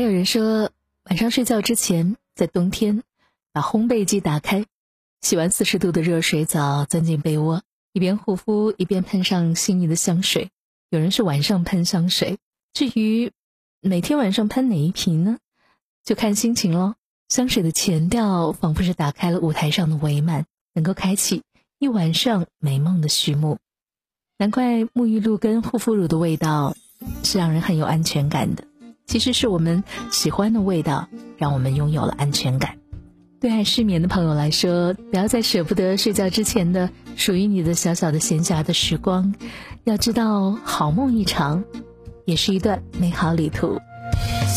有人说，晚上睡觉之前，在冬天把烘焙机打开，洗完40度的热水澡，钻进被窝，一边护肤一边喷上心仪的香水。有人是晚上喷香水，至于每天晚上喷哪一瓶呢，就看心情咯。香水的前调仿佛是打开了舞台上的帷幔，能够开启一晚上美梦的序幕。难怪沐浴露跟护肤乳的味道是让人很有安全感的，其实是我们喜欢的味道让我们拥有了安全感。对爱失眠的朋友来说，不要在舍不得睡觉之前的属于你的小小的闲暇的时光，要知道好梦一场也是一段美好旅途。